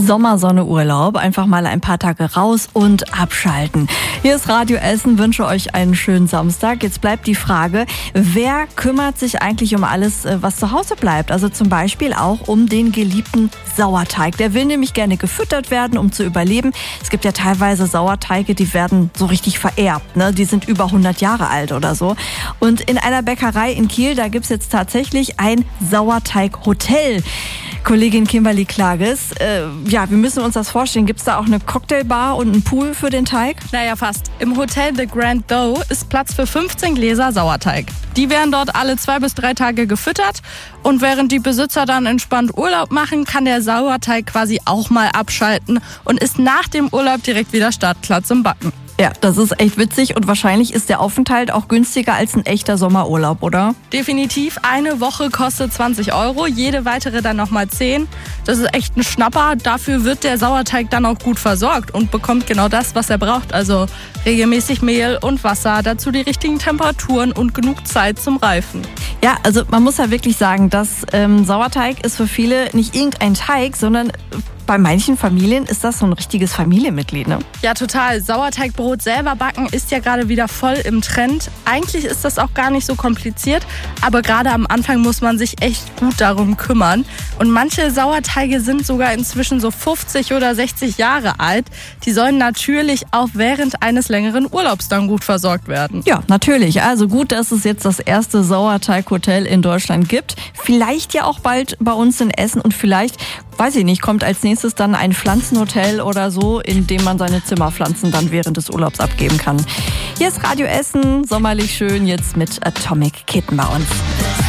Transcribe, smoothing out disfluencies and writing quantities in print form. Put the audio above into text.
Sommersonne-Urlaub. Einfach mal ein paar Tage raus und abschalten. Hier ist Radio Essen, wünsche euch einen schönen Samstag. Jetzt bleibt die Frage, wer kümmert sich eigentlich um alles, was zu Hause bleibt? Also zum Beispiel auch um den geliebten Sauerteig. Der will nämlich gerne gefüttert werden, um zu überleben. Es gibt ja teilweise Sauerteige, die werden so richtig vererbt, ne? Die sind über 100 Jahre alt oder so. Und in einer Bäckerei in Kiel, da gibt's jetzt tatsächlich ein Sauerteig-Hotel. Kollegin Kimberly Klages, wir müssen uns das vorstellen. Gibt es da auch eine Cocktailbar und einen Pool für den Teig? Naja, fast. Im Hotel The Grand Doe ist Platz für 15 Gläser Sauerteig. Die werden dort alle 2 bis 3 Tage gefüttert. Und während die Besitzer dann entspannt Urlaub machen, kann der Sauerteig quasi auch mal abschalten und ist nach dem Urlaub direkt wieder startklar zum Backen. Ja, das ist echt witzig und wahrscheinlich ist der Aufenthalt auch günstiger als ein echter Sommerurlaub, oder? Definitiv. Eine Woche kostet 20 €, jede weitere dann nochmal 10. Das ist echt ein Schnapper. Dafür wird der Sauerteig dann auch gut versorgt und bekommt genau das, was er braucht. Also regelmäßig Mehl und Wasser, dazu die richtigen Temperaturen und genug Zeit zum Reifen. Ja, also man muss ja wirklich sagen, dass Sauerteig ist für viele nicht irgendein Teig, sondern bei manchen Familien ist das so ein richtiges Familienmitglied, ne? Ja, total. Sauerteigbrot selber backen ist ja gerade wieder voll im Trend. Eigentlich ist das auch gar nicht so kompliziert, aber gerade am Anfang muss man sich echt gut darum kümmern. Und manche Sauerteige sind sogar inzwischen so 50 oder 60 Jahre alt. Die sollen natürlich auch während eines längeren Urlaubs dann gut versorgt werden. Ja, natürlich. Also gut, dass es jetzt das erste Sauerteig-Hotel in Deutschland gibt. Vielleicht ja auch bald bei uns in Essen und vielleicht, weiß ich nicht, kommt als nächstes dann ein Pflanzenhotel oder so, in dem man seine Zimmerpflanzen dann während des Urlaubs abgeben kann. Hier ist Radio Essen, sommerlich schön, jetzt mit Atomic Kitten bei uns.